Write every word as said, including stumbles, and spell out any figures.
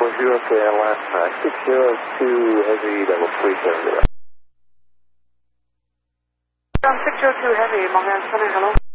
four zero, okay, and last time, six zero two Heavy, double three seven zero. six zero two Heavy, Montreal Center, hello.